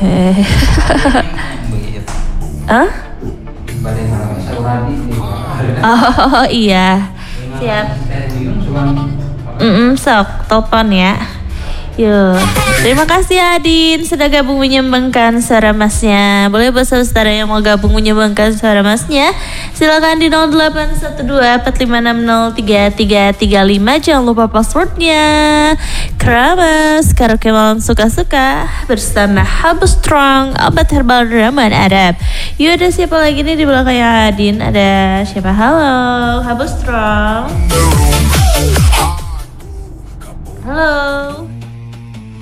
Oke. Hah? Oh iya. Siap. Sok telepon ya. Yuk, terima kasih Adin sudah gabung menyumbangkan suara masnya. Boleh buat saudara yang mau gabung menyumbangkan suara masnya, silakan di 081245603335. Jangan lupa passwordnya Keramas Karaoke Malam Suka-Suka bersama Habu Strong, obat herbal ramuan Arab. Yuk, ada siapa lagi nih di belakangnya Adin? Ada siapa? Halo, Habu Strong. Halo.